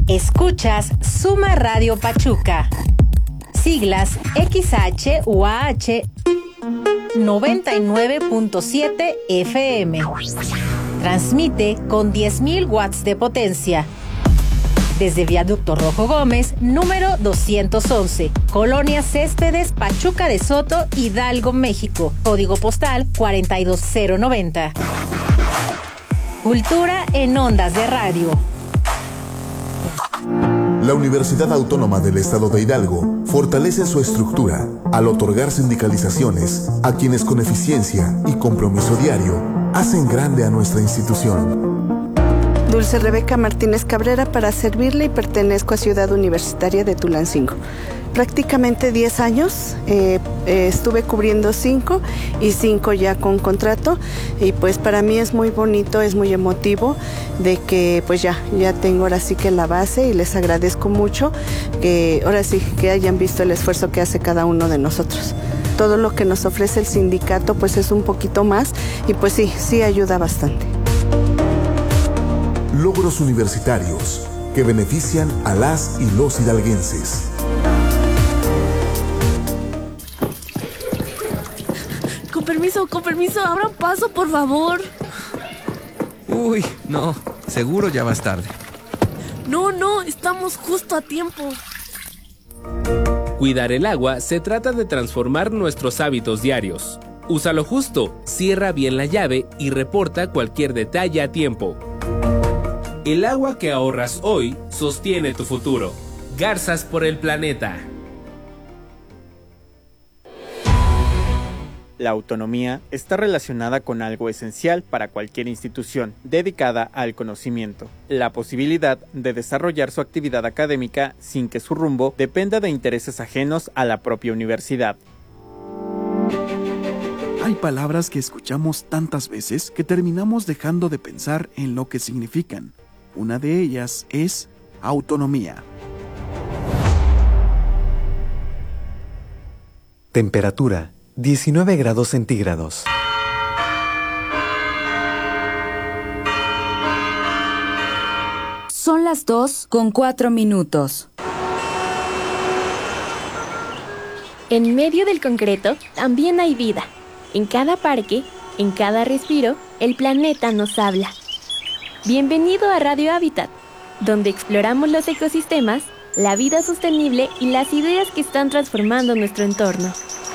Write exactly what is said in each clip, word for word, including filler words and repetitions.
Escuchas Suma Radio Pachuca. Siglas X H U A H noventa y nueve punto siete F M. Transmite con diez mil watts de potencia. Desde Viaducto Rojo Gómez, número doscientos once, Colonia Céspedes, Pachuca de Soto, Hidalgo, México. Código postal cuarenta y dos cero noventa. Cultura en ondas de radio. La Universidad Autónoma del Estado de Hidalgo fortalece su estructura al otorgar sindicalizaciones a quienes con eficiencia y compromiso diario hacen grande a nuestra institución. Dulce Rebeca Martínez Cabrera, para servirle, y pertenezco a Ciudad Universitaria de Tulancingo. Prácticamente diez años, eh, eh, estuve cubriendo cinco y cinco ya con contrato, y pues para mí es muy bonito, es muy emotivo de que pues ya, ya tengo ahora sí que la base, y les agradezco mucho que ahora sí que hayan visto el esfuerzo que hace cada uno de nosotros. Todo lo que nos ofrece el sindicato pues es un poquito más, y pues sí, sí ayuda bastante. Logros universitarios que benefician a las y los hidalguenses. Con permiso, con permiso, abran paso, por favor. Uy, no, seguro ya vas tarde. No, no, estamos justo a tiempo. Cuidar el agua se trata de transformar nuestros hábitos diarios. Úsalo justo, cierra bien la llave y reporta cualquier detalle a tiempo. El agua que ahorras hoy sostiene tu futuro. Garzas por el planeta. La autonomía está relacionada con algo esencial para cualquier institución dedicada al conocimiento: la posibilidad de desarrollar su actividad académica sin que su rumbo dependa de intereses ajenos a la propia universidad. Hay palabras que escuchamos tantas veces que terminamos dejando de pensar en lo que significan. Una de ellas es autonomía. Temperatura: diecinueve grados centígrados. Son las dos con cuatro minutos. En medio del concreto también hay vida. En cada parque, en cada respiro, el planeta nos habla. Bienvenido a Radio Hábitat, donde exploramos los ecosistemas, la vida sostenible y las ideas que están transformando nuestro entorno.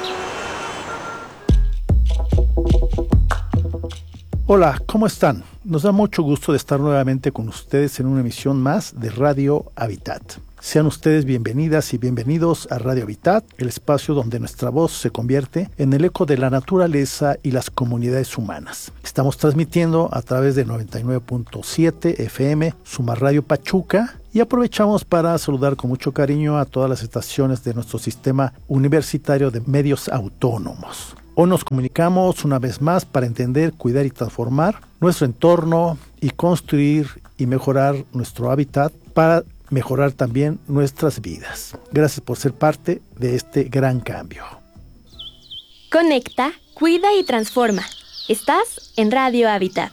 Hola, ¿cómo están? Nos da mucho gusto de estar nuevamente con ustedes en una emisión más de Radio Hábitat. Sean ustedes bienvenidas y bienvenidos a Radio Hábitat, el espacio donde nuestra voz se convierte en el eco de la naturaleza y las comunidades humanas. Estamos transmitiendo a través de noventa y nueve punto siete F M, Suma Radio Pachuca, y aprovechamos para saludar con mucho cariño a todas las estaciones de nuestro sistema universitario de medios autónomos. Hoy nos comunicamos una vez más para entender, cuidar y transformar nuestro entorno y construir y mejorar nuestro hábitat para mejorar también nuestras vidas. Gracias por ser parte de este gran cambio. Conecta, cuida y transforma. Estás en Radio Hábitat.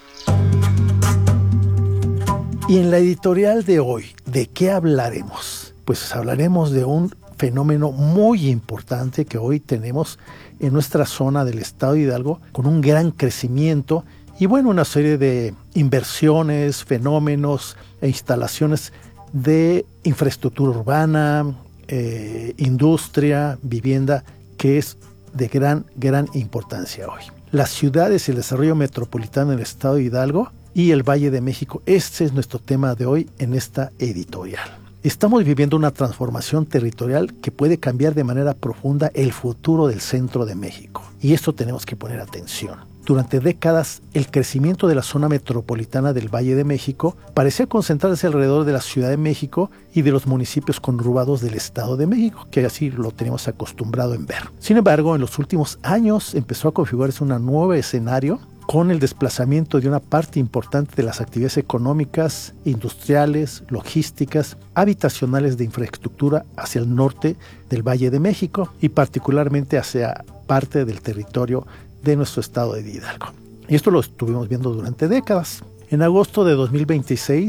Y en la editorial de hoy, ¿de qué hablaremos? Pues hablaremos de un fenómeno muy importante que hoy tenemos en nuestra zona del estado de Hidalgo, con un gran crecimiento y bueno, una serie de inversiones, fenómenos e instalaciones de infraestructura urbana, eh, industria, vivienda, que es de gran, gran importancia hoy. Las ciudades y el desarrollo metropolitano del estado de Hidalgo y el Valle de México, este es nuestro tema de hoy en esta editorial. Estamos viviendo una transformación territorial que puede cambiar de manera profunda el futuro del centro de México. Y esto tenemos que poner atención. Durante décadas, el crecimiento de la zona metropolitana del Valle de México parecía concentrarse alrededor de la Ciudad de México y de los municipios conurbados del Estado de México, que así lo tenemos acostumbrado en ver. Sin embargo, en los últimos años empezó a configurarse un nuevo escenario con el desplazamiento de una parte importante de las actividades económicas, industriales, logísticas, habitacionales de infraestructura hacia el norte del Valle de México y particularmente hacia parte del territorio de nuestro estado de Hidalgo. Y esto lo estuvimos viendo durante décadas. En agosto de dos mil veintiséis,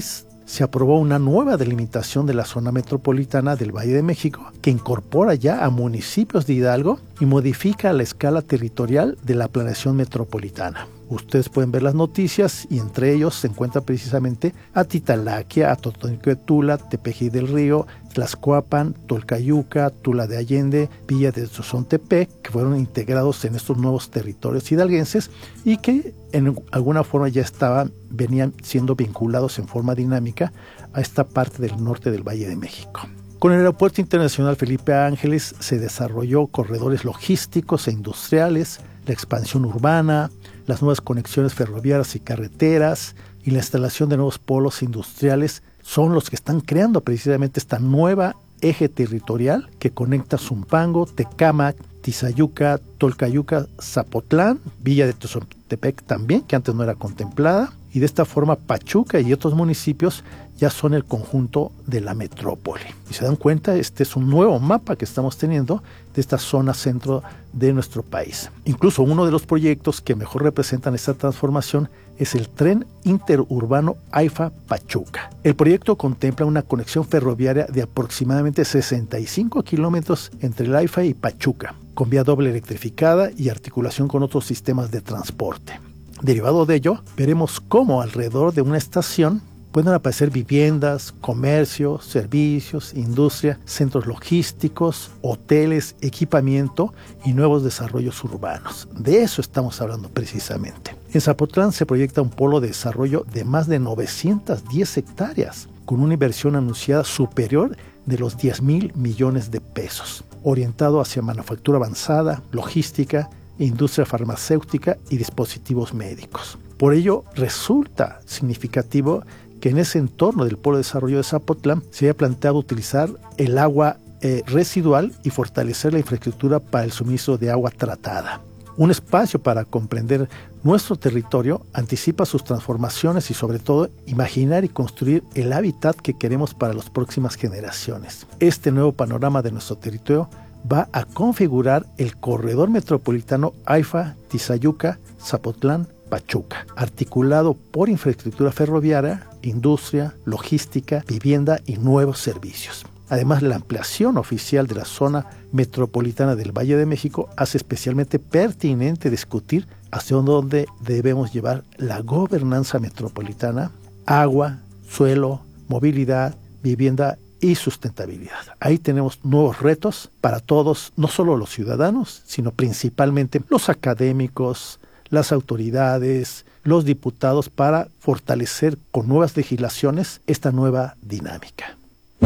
se aprobó una nueva delimitación de la zona metropolitana del Valle de México que incorpora ya a municipios de Hidalgo y modifica la escala territorial de la planeación metropolitana. Ustedes pueden ver las noticias y entre ellos se encuentra precisamente Atitalaquia, Atotonilco de Tula, Tepeji del Río, Tlaxcoapan, Tolcayuca, Tula de Allende, Villa de Zozontepec, que fueron integrados en estos nuevos territorios hidalguenses y que en alguna forma ya estaban, venían siendo vinculados en forma dinámica a esta parte del norte del Valle de México. Con el Aeropuerto Internacional Felipe Ángeles se desarrolló corredores logísticos e industriales, la expansión urbana, las nuevas conexiones ferroviarias y carreteras y la instalación de nuevos polos industriales son los que están creando precisamente esta nueva eje territorial que conecta Zumpango, Tecámac, Tizayuca, Tolcayuca, Zapotlán, Villa de Zozontepec también, que antes no era contemplada, y de esta forma Pachuca y otros municipios ya son el conjunto de la metrópoli. Y se dan cuenta, este es un nuevo mapa que estamos teniendo de esta zona centro de nuestro país. Incluso uno de los proyectos que mejor representan esta transformación es el tren interurbano AIFA-Pachuca. El proyecto contempla una conexión ferroviaria de aproximadamente sesenta y cinco kilómetros entre el AIFA y Pachuca, con vía doble electrificada y articulación con otros sistemas de transporte. Derivado de ello, veremos cómo alrededor de una estación pueden aparecer viviendas, comercios, servicios, industria, centros logísticos, hoteles, equipamiento y nuevos desarrollos urbanos. De eso estamos hablando precisamente. En Zapotlán se proyecta un polo de desarrollo de más de novecientas diez hectáreas, con una inversión anunciada superior de los diez mil millones de pesos, orientado hacia manufactura avanzada, logística, industria farmacéutica y dispositivos médicos. Por ello, resulta significativo que en ese entorno del Polo de Desarrollo de Zapotlán se haya planteado utilizar el agua eh, residual y fortalecer la infraestructura para el suministro de agua tratada. Un espacio para comprender nuestro territorio, anticipa sus transformaciones y sobre todo imaginar y construir el hábitat que queremos para las próximas generaciones. Este nuevo panorama de nuestro territorio va a configurar el corredor metropolitano AIFA, Tizayuca, Zapotlán, Pachuca, articulado por infraestructura ferroviaria, industria, logística, vivienda y nuevos servicios. Además, la ampliación oficial de la zona metropolitana del Valle de México hace especialmente pertinente discutir hacia dónde debemos llevar la gobernanza metropolitana, agua, suelo, movilidad, vivienda y sustentabilidad. Ahí tenemos nuevos retos para todos, no solo los ciudadanos, sino principalmente los académicos, las autoridades, los diputados, para fortalecer con nuevas legislaciones esta nueva dinámica.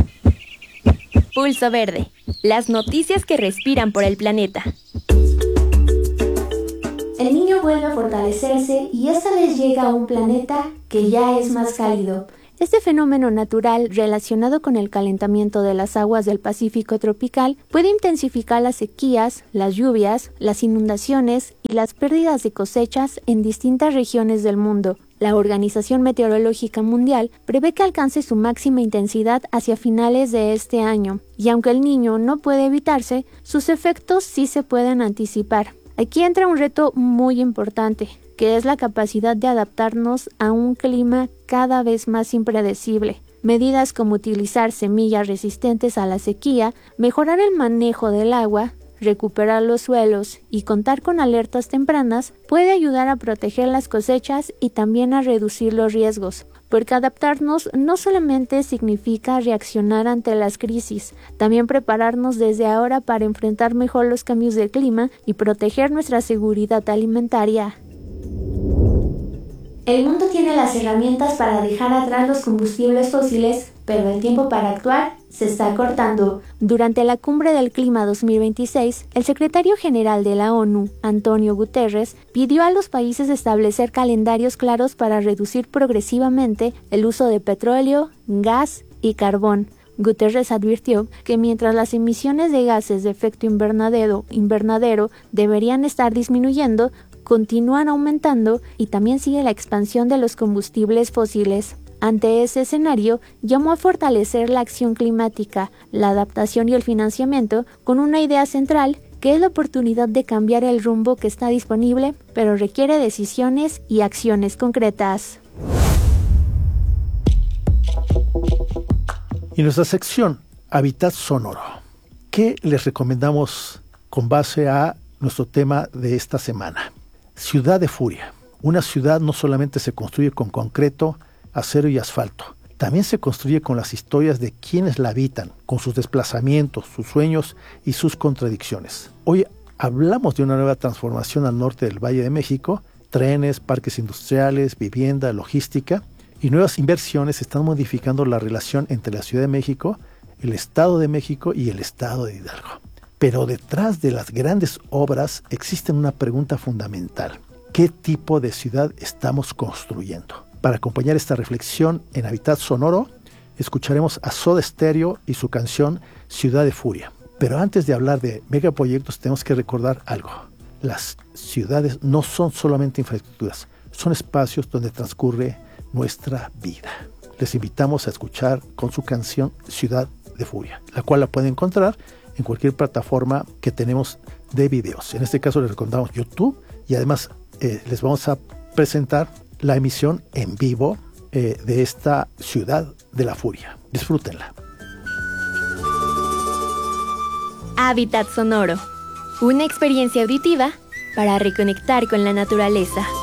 Pulso Verde, las noticias que respiran por el planeta. El niño vuelve a fortalecerse y esta vez llega a un planeta que ya es más cálido. Este fenómeno natural relacionado con el calentamiento de las aguas del Pacífico tropical puede intensificar las sequías, las lluvias, las inundaciones y las pérdidas de cosechas en distintas regiones del mundo. La Organización Meteorológica Mundial prevé que alcance su máxima intensidad hacia finales de este año, y aunque el Niño no puede evitarse, sus efectos sí se pueden anticipar. Aquí entra un reto muy importante, que es la capacidad de adaptarnos a un clima cada vez más impredecible. Medidas como utilizar semillas resistentes a la sequía, mejorar el manejo del agua, recuperar los suelos y contar con alertas tempranas puede ayudar a proteger las cosechas y también a reducir los riesgos, porque adaptarnos no solamente significa reaccionar ante las crisis, también prepararnos desde ahora para enfrentar mejor los cambios del clima y proteger nuestra seguridad alimentaria. El mundo tiene las herramientas para dejar atrás los combustibles fósiles, pero el tiempo para actuar se está cortando. Durante la Cumbre del Clima dos mil veintiséis, el secretario general de la ONU, Antonio Guterres, pidió a los países establecer calendarios claros para reducir progresivamente el uso de petróleo, gas y carbón. Guterres advirtió que mientras las emisiones de gases de efecto invernadero, invernadero deberían estar disminuyendo, continúan aumentando y también sigue la expansión de los combustibles fósiles. Ante ese escenario, llamó a fortalecer la acción climática, la adaptación y el financiamiento con una idea central que es la oportunidad de cambiar el rumbo que está disponible, pero requiere decisiones y acciones concretas. Y nuestra sección, Hábitat Sonoro. ¿Qué les recomendamos con base a nuestro tema de esta semana? Ciudad de Furia. Una ciudad no solamente se construye con concreto, acero y asfalto. También se construye con las historias de quienes la habitan, con sus desplazamientos, sus sueños y sus contradicciones. Hoy hablamos de una nueva transformación al norte del Valle de México, trenes, parques industriales, vivienda, logística, y nuevas inversiones están modificando la relación entre la Ciudad de México, el Estado de México y el Estado de Hidalgo. Pero detrás de las grandes obras existe una pregunta fundamental. ¿Qué tipo de ciudad estamos construyendo? Para acompañar esta reflexión en Hábitat Sonoro, escucharemos a Soda Stereo y su canción Ciudad de Furia. Pero antes de hablar de megaproyectos, tenemos que recordar algo. Las ciudades no son solamente infraestructuras, son espacios donde transcurre nuestra vida. Les invitamos a escuchar con su canción Ciudad de Furia, la cual la pueden encontrar en cualquier plataforma que tenemos de videos. En este caso les recomendamos YouTube y además eh, les vamos a presentar la emisión en vivo eh, de esta Ciudad de la Furia. Disfrútenla. Hábitat Sonoro. Una experiencia auditiva para reconectar con la naturaleza.